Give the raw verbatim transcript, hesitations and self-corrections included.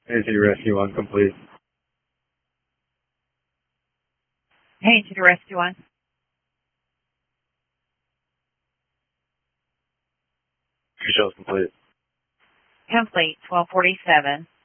Entity Rescue one complete. Hey, Entity Rescue one. Pre-shell's complete. Complete, twelve forty-seven.